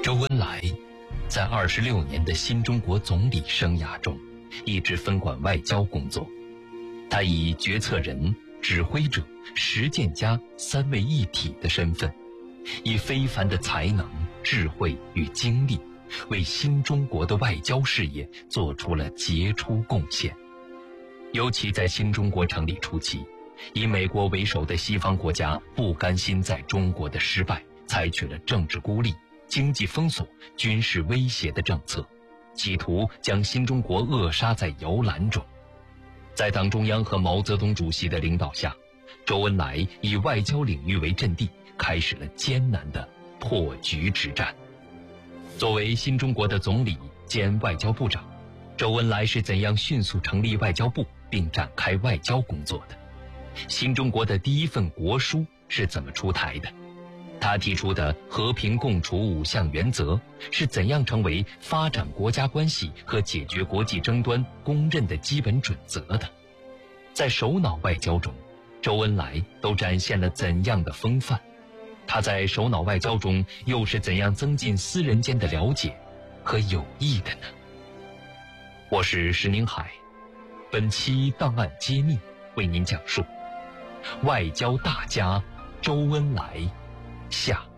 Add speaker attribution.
Speaker 1: 周恩来在26年的新中国总理生涯中，一直分管外交工作。他以决策人、指挥者、实践家三位一体的身份，以非凡的才能、智慧与精力，为新中国的外交事业做出了杰出贡献。尤其在新中国成立初期，以美国为首的西方国家不甘心在中国的失败，采取了政治孤立、经济封锁、军事威胁的政策，企图将新中国扼杀在摇篮中。在党中央和毛泽东主席的领导下，周恩来以外交领域为阵地，开始了艰难的破局之战。作为新中国的总理兼外交部长，周恩来是怎样迅速成立外交部并展开外交工作的？新中国的第一份国书是怎么出台的？他提出的和平共处5项原则是怎样成为发展国家关系和解决国际争端公认的基本准则的？在首脑外交中，周恩来都展现了怎样的风范？他在首脑外交中又是怎样增进私人间的了解和友谊的呢？我是石宁海，本期档案揭秘为您讲述外交大家周恩来下。